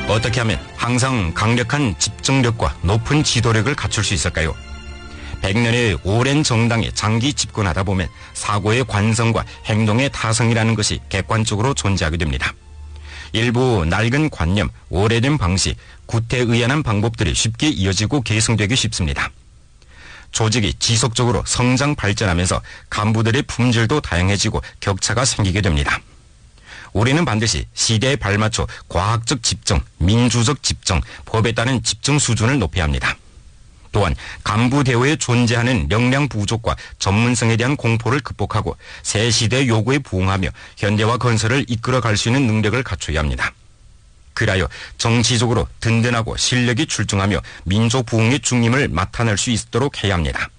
어떻게 하면 항상 강력한 집중력과 높은 지도력을 갖출 수 있을까요? 100년의 오랜 정당에 장기 집권하다 보면 사고의 관성과 행동의 타성이라는 것이 객관적으로 존재하게 됩니다. 일부 낡은 관념, 오래된 방식, 구태의연한 방법들이 쉽게 이어지고 계승되기 쉽습니다. 조직이 지속적으로 성장 발전하면서 간부들의 품질도 다양해지고 격차가 생기게 됩니다. 우리는 반드시 시대에 발맞춰 과학적 집중, 민주적 집중, 법에 따른 집중 수준을 높여야 합니다. 또한 간부 대우에 존재하는 역량 부족과 전문성에 대한 공포를 극복하고 새 시대 요구에 부응하며 현대화 건설을 이끌어갈 수 있는 능력을 갖춰야 합니다. 그리하여 정치적으로 든든하고 실력이 출중하며 민족 부흥의 중림을 맡아낼 수 있도록 해야 합니다.